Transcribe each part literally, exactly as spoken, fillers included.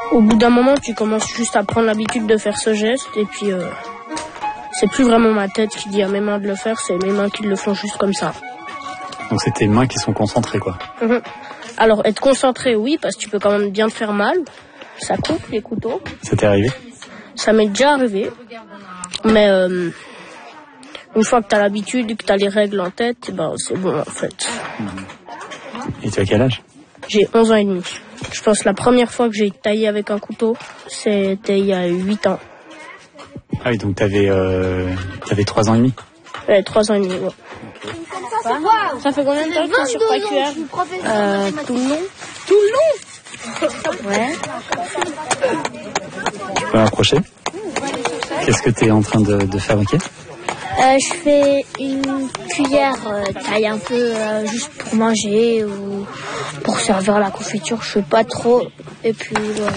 Au bout d'un moment, tu commences juste à prendre l'habitude de faire ce geste et puis euh, c'est plus vraiment ma tête qui dit à mes mains de le faire, c'est mes mains qui le font juste comme ça. Donc c'est tes mains qui sont concentrées, quoi. Mmh. Alors être concentré, oui, parce que tu peux quand même bien te faire mal. Ça coupe les couteaux. Ça t'est arrivé? Ça m'est déjà arrivé. Mais euh, une fois que tu as l'habitude et que tu as les règles en tête, ben, c'est bon en fait. Et tu as quel âge? J'ai onze ans et demi. Je pense que la première fois que j'ai taillé avec un couteau, c'était il y a huit ans. Ah oui, donc t'avais euh, t'avais trois ans et demi. Ouais, trois ans et demi, ouais. Ça fait combien de temps que tu es sur ta cuillère? euh, Tout le long. Tout le long? Ouais. Tu peux m'approcher? Qu'est-ce que tu es en train de, de fabriquer? euh, Je fais une cuillère euh, taille un peu euh, juste pour manger ou pour servir la confiture, je sais pas trop. Et puis voilà.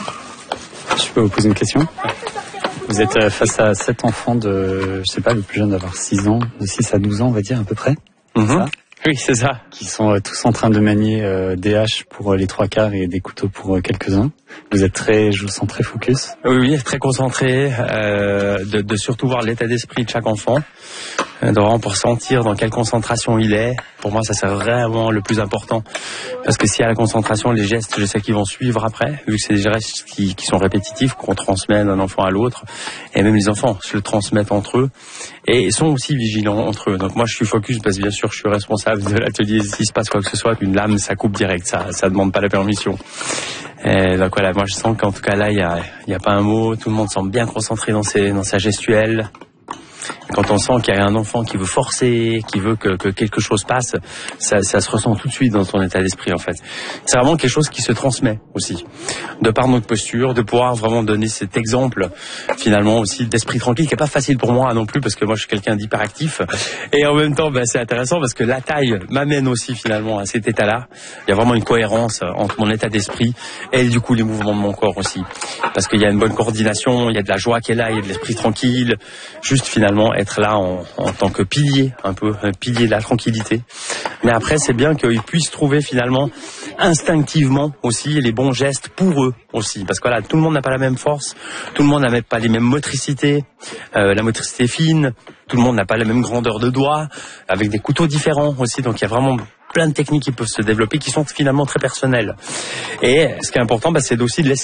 Je peux vous poser une question? Vous êtes face à sept enfants de, je sais pas, le plus jeune d'avoir six ans, de six à douze ans, on va dire, à peu près. Mmh. Ça Oui, c'est ça. Qui sont euh, tous en train de manier euh, des haches pour euh, les trois quarts et des couteaux pour euh, quelques-uns. Vous êtes très, je vous sens très focus. Oui, oui, très concentré, euh, de, de surtout voir l'état d'esprit de chaque enfant, euh, de vraiment pour sentir dans quelle concentration il est. Pour moi, ça c'est vraiment le plus important, parce que s'il y a la concentration, les gestes, je sais qu'ils vont suivre après, vu que c'est des gestes qui, qui sont répétitifs, qu'on transmet d'un enfant à l'autre, et même les enfants se le transmettent entre eux, et sont aussi vigilants entre eux. Donc moi, je suis focus parce que bien sûr, je suis responsable de l'atelier. S'il se passe quoi que ce soit, une lame, ça coupe direct, ça, ça demande pas la permission. Et donc voilà, moi je sens qu'en tout cas là, il y a, il y a pas un mot, tout le monde semble bien concentré dans ses, dans sa gestuelle. Quand on sent qu'il y a un enfant qui veut forcer, qui veut que, que quelque chose passe, ça, ça se ressent tout de suite dans son état d'esprit en fait. C'est vraiment quelque chose qui se transmet aussi, de par notre posture, de pouvoir vraiment donner cet exemple finalement aussi d'esprit tranquille, qui est pas facile pour moi non plus parce que moi je suis quelqu'un d'hyperactif. Et en même temps, ben, c'est intéressant parce que la taille m'amène aussi finalement à cet état-là. Il y a vraiment une cohérence entre mon état d'esprit et du coup les mouvements de mon corps aussi, parce qu'il y a une bonne coordination, il y a de la joie qui est là, il y a de l'esprit tranquille, juste finalement être là en, en tant que pilier, un peu un pilier de la tranquillité. Mais après, c'est bien qu'ils puissent trouver finalement instinctivement aussi les bons gestes pour eux aussi, parce que voilà, tout le monde n'a pas la même force, tout le monde n'a pas les mêmes motricités, euh, la motricité fine, tout le monde n'a pas la même grandeur de doigts, avec des couteaux différents aussi, donc il y a vraiment plein de techniques qui peuvent se développer, qui sont finalement très personnelles. Et ce qui est important, bah, c'est aussi de laisser